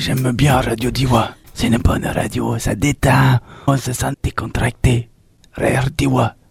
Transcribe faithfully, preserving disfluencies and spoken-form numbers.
J'aime bien Radio Diwa. C'est une bonne radio, ça détend. On se sent décontracté. R R Diwa.